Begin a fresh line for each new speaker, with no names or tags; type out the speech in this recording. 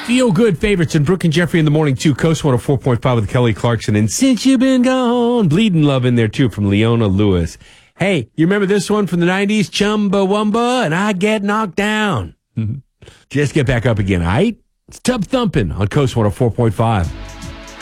Feel good favorites and Brooke and Jeffrey in the morning too. Coast 104.5 with Kelly Clarkson. And Since You've Been Gone, Bleeding Love in there too from Leona Lewis. Hey, you remember this one from the 90s? Chumbawamba and I Get Knocked Down. Just get back up again, all right? It's Tub Thumping on Coast 104.5.